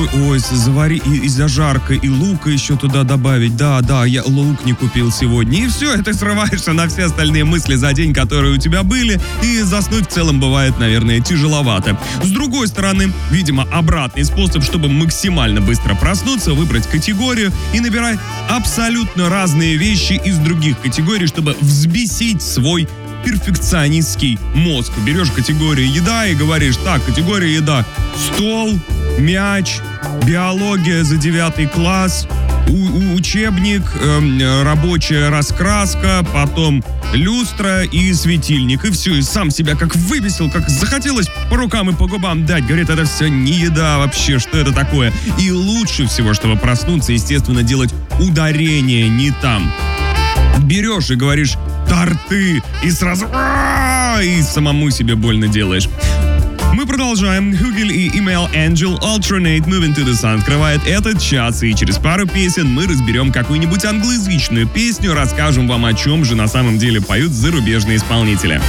такой, ой, завари и зажарка, и лука еще туда добавить. Да, я лук не купил сегодня. И все, и ты срываешься на все остальные мысли за день, которые у тебя были, и заснуть в целом бывает, наверное, тяжеловато. С другой стороны, видимо, обратный способ, чтобы максимально быстро проснуться, выбрать категорию и набирать абсолютно разные вещи из других категорий, чтобы взбесить свой перфекционистский мозг. Берешь категорию еда и говоришь, так, категория еда: стол, мяч, биология за 9 класс, учебник, рабочая раскраска, потом люстра и светильник. И все, и сам себя как выбесил, как захотелось по рукам и по губам дать. Говорит, это все не еда вообще, что это такое? И лучше всего, чтобы проснуться, естественно, делать ударение не там. Берешь и говоришь торты, и сразу и самому себе больно делаешь. Мы продолжаем. Hugel и Email Angel Alternate Moving to the Sun открывает этот час, и через пару песен мы разберем какую-нибудь англоязычную песню, расскажем вам, о чем же на самом деле поют зарубежные исполнители.